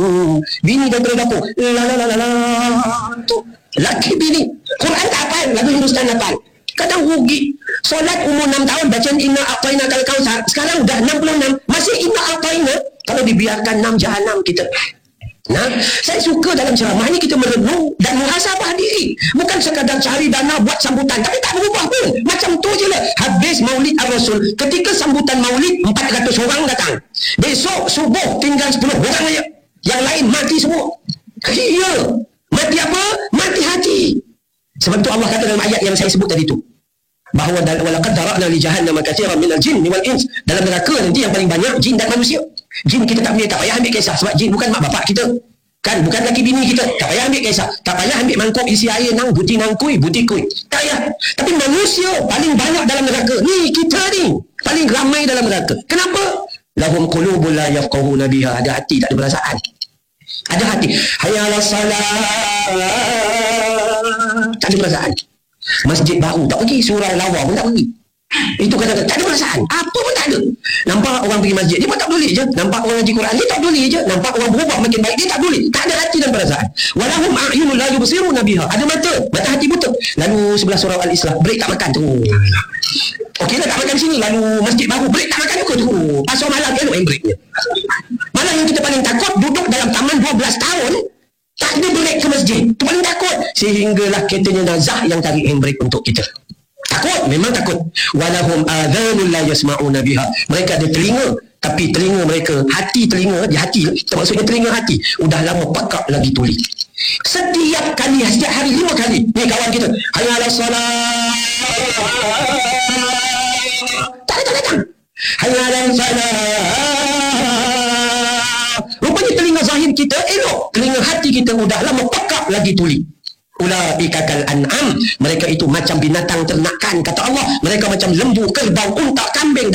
Bini daripada dapur. La la la la la. Tu laki bini. Quran tak hafal, lagu Hindustan hafal. Kadang rugi. Solat umur 6 tahun bacaan inna a'taina kal kautsar. Sekarang dah 66 masih inna a'taina. Kalau dibiarkan 6 jahanam kita. Nah, saya suka dalam ceramah ni kita merenung dan muhasabah diri. Bukan sekadar cari dana buat sambutan, tapi tak berubah pun. Macam tu je lah. Habis Maulid Ar-Rasul, ketika sambutan Maulid 400 orang datang. Besok subuh tinggal 10 orang aja. Yang lain mati semua. Ya. Mati apa? Mati hati. Sebab itu Allah kata dalam ayat yang saya sebut tadi tu, bahawa walaqad dara'na li jahannam katsiran minal jinni wal ins. Dalam neraka nanti yang paling banyak jin dan manusia. Jin kita tak payah ambil kisah, sebab jin bukan mak bapak kita, kan, bukan laki bini kita, tak payah ambil kisah, tak payah ambil mangkuk isi air nang buti nangkui buti kui, tak payah. Tapi manusia paling banyak dalam neraka ni, kita ni paling ramai dalam neraka. Kenapa? Lahum qulubun la yafqahuna biha. Ada hati tak ada perasaan. Ada hati, hayya 'alas salat, tak ada perasaan. Masjid baru tak pergi, surau lawa pun tak pergi. Itu kata tak ada perasaan, apa pun tak ada. Nampak orang pergi masjid, dia pun tak peduli je. Nampak orang ngaji Quran, dia tak peduli je. Nampak orang berubah makin baik, dia tak peduli. Tak ada hati dan perasaan. Walahum a'yunun la yubsiruna biha. Ada mata, mata hati buta. Lalu sebelah surau Al-Islah, break tak makan tu. Okey lah, tak makan sini. Lalu masjid baru, break tak makan juga tu. Pasal malam dia nak breaknya. Malah yang kita paling takut, duduk dalam taman 12 tahun, tak ada break ke masjid. Itu paling takut. Sehinggalah katanya nazah yang tarik handbrake untuk kita. Takut, memang takut. Walahum adhanun la yasma'una biha. Mereka ada telinga, tapi telinga mereka, hati telinga, di hati, maksudnya telinga hati, udah lama pakak lagi tuli. Setiap kali, setiap hari 5 kali. Ni kawan kita, hayya 'alas salat, tak datang. Hayya 'alas salat. Rupanya telinga zahir kita elok, telinga hati kita udah lama pakak lagi tuli. Ulaika kal an'am. Mereka itu macam binatang ternakan, kata Allah. Mereka macam lembu, kerbau, unta, kambing